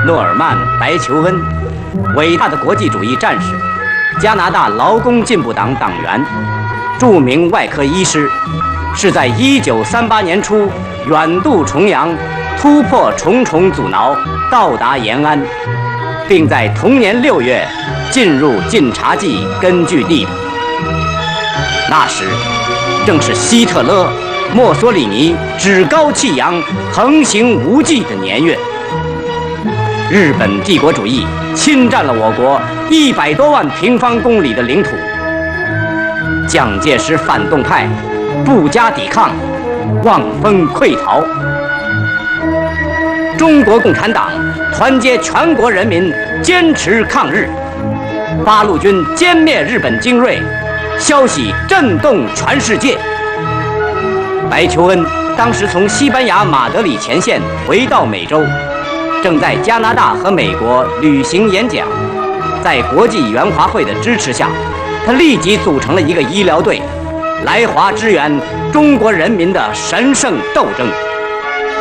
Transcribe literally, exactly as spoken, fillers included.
诺尔曼·白求恩，伟大的国际主义战士，加拿大劳工进步党党员，著名外科医师，是在一九三八年初远渡重洋，突破重重阻挠，到达延安，并在同年六月进入晋察冀根据地的。那时，正是希特勒、墨索里尼趾高气扬、横行无忌的年月。日本帝国主义侵占了我国一百多万平方公里的领土，蒋介石反动派不加抵抗，望风溃逃。中国共产党团结全国人民，坚持抗日。八路军歼灭日本精锐，消息震动全世界。白求恩当时从西班牙马德里前线回到美洲，正在加拿大和美国旅行演讲。在国际援华会的支持下，他立即组成了一个医疗队，来华支援中国人民的神圣斗争。